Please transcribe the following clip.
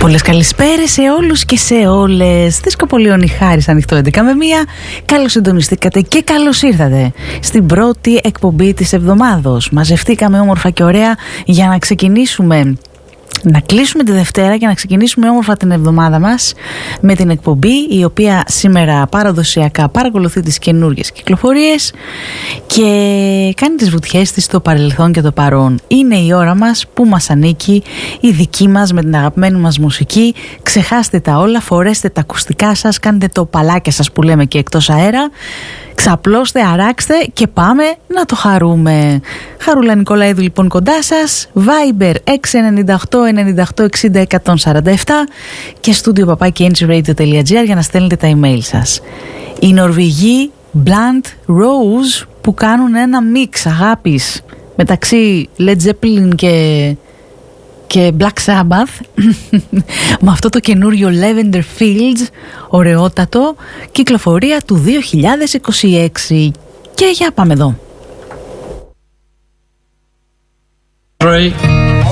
Πολλές καλησπέρες σε όλους και σε όλες. Δισκοπολίων η Χάρης ανοιχτό 11 με 1. Καλώς συντονιστήκατε και καλώς ήρθατε στην πρώτη εκπομπή της εβδομάδος. Μαζευτήκαμε όμορφα και ωραία για να ξεκινήσουμε, να κλείσουμε τη Δευτέρα και να ξεκινήσουμε όμορφα την εβδομάδα μας με την εκπομπή, η οποία σήμερα παραδοσιακά παρακολουθεί τις καινούργιες κυκλοφορίες και κάνει τις βουτιές της στο παρελθόν και το παρόν. Είναι η ώρα μας που μας ανήκει, η δική μας, με την αγαπημένη μας μουσική. Ξεχάστε τα όλα, φορέστε τα ακουστικά σας, κάντε το παλάκια σας που λέμε και εκτός αέρα. Ξαπλώστε, αράξτε και πάμε να το χαρούμε. Χαρούλα Νικολαίδου λοιπόν κοντά σας. Viber 698-98-60-147 και studio@engradio.gr για να στέλνετε τα email σας. Οι Νορβηγοί Blunt Rose που κάνουν ένα μίξ αγάπης μεταξύ Led Zeppelin και Black Sabbath με αυτό το καινούριο Lavender Fields, ωραιότατο, κυκλοφορία του 2026. Και για πάμε εδώ. 3